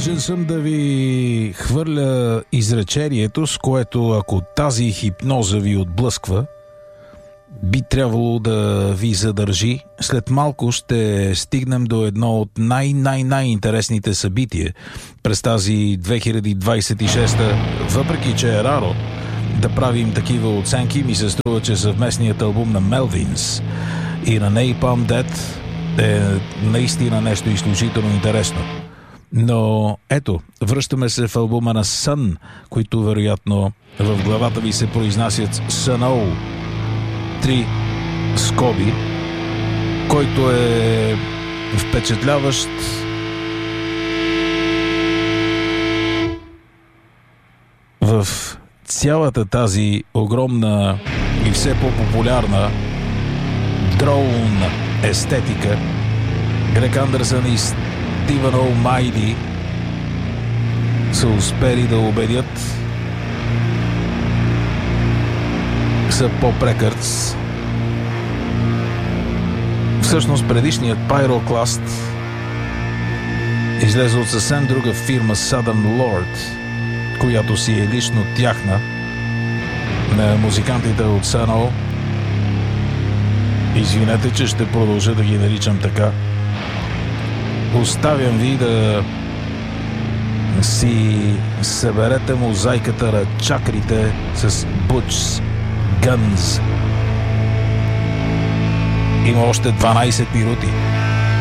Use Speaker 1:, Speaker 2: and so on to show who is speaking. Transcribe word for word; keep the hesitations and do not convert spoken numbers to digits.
Speaker 1: Длъжен съм да ви хвърля изречението, с което ако тази хипноза ви отблъсква, би трябвало да ви задържи. След малко ще стигнем до едно от най-най-най-интересните събития през тази две хиляди двадесет и шеста. Въпреки че е раро да правим такива оценки, ми се струва, че съвместният албум на Melvins и на Napalm Death е наистина нещо изключително интересно. Но ето, връщаме се в албума на Sun, които вероятно в главата ви се произнасят Sun-O, три скоби, който е впечатляващ в цялата тази огромна и все по-популярна дроун естетика. Грег Андерсън и Стивън О'Майли са успели да убедят са Pop Records. Всъщност предишният Pyroclast излезе от съвсем друга фирма Southern Lord, която си е лично тяхна, на музикантите от Sun-O. Извинете, че ще продължа да ги наричам така. Оставям ви да си съберете мозайката на чакрите с Butch Guns. Има още дванадесет минути.